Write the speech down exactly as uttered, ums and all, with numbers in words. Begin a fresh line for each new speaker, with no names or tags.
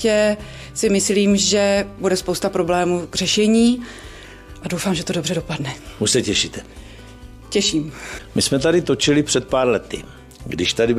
Tě si myslím, že bude spousta problémů k řešení a doufám, že to dobře dopadne.
Už se těšíte?
Těším.
My jsme tady točili před pár lety, když tady